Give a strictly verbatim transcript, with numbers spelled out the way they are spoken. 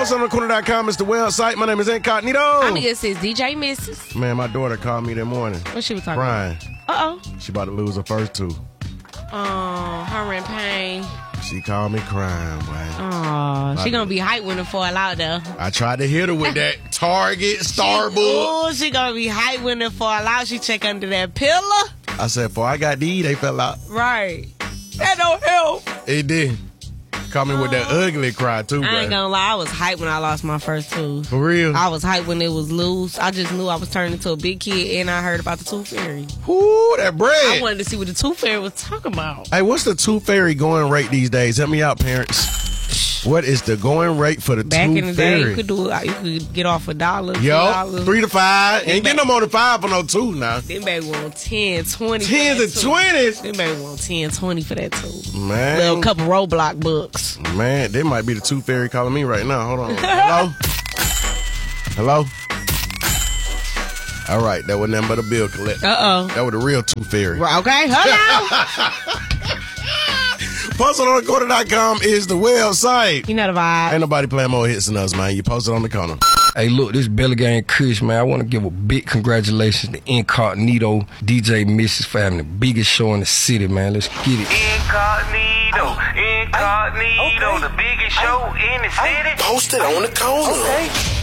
Post on the corner dot com is the website. My name is Incognito. I'm here says D J Missus Man, my daughter called me that morning. What she was talking crying. about? Uh-oh. She about to lose her first two. Oh, her in pain. She called me crying, boy. Oh, she gonna be hyped when it fall out there. I tried to hit her with that Target, Starbucks. Oh, she gonna be hyped when it fall out. She check under that pillow. I said, before I got these, they fell out. Right. That don't help. It did. Call me with that ugly cry, too, I ain't bro. gonna lie, I was hyped when I lost my first tooth. For real? I was hyped when it was loose. I just knew I was turning into a big kid, and I heard about the Tooth Fairy. Ooh, that bread. I wanted to see what the Tooth Fairy was talking about. Hey, what's the Tooth Fairy going rate these days? Help me out, parents. What is the going rate for the Back Tooth in the day, Fairy? you could do you could get off a dollar, two Yo, dollars. three to five. Ain't getting no more than five for no tooth now. Them baby want ten, twenty. Tens and twenties. Them baby want ten, twenty for that tooth. Man. Little couple Roblox books. Man, they might be the Tooth Fairy calling me right now. Hold on. Hello? Hello? All right, that wasn't nothing but a bill collector. Uh-oh. That was the real Tooth Fairy. Well, okay, hello. Post it on the corner dot com is the website. You know the vibe. Ain't nobody playing more hits than us, man. You post it on the corner. Hey, look, this Belly Gang Kush, man. I want to give a big congratulations to Incognito, D J Missus family. Biggest show in the city, man. Let's get it. Incognito, Incognito, the biggest show in the city. Post it on the corner. Okay.